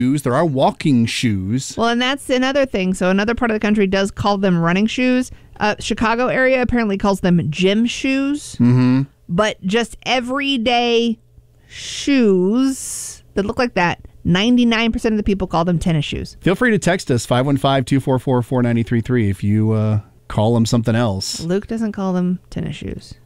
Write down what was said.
shoes. There are walking shoes. Well, and that's another thing. So another part of the country does call them running shoes. Chicago area apparently calls them gym shoes. Mm-hmm. But just everyday shoes that look like that, 99% of the people call them tennis shoes. Feel free to text us, 515-244-4933, if you call them something else. Luke doesn't call them tennis shoes.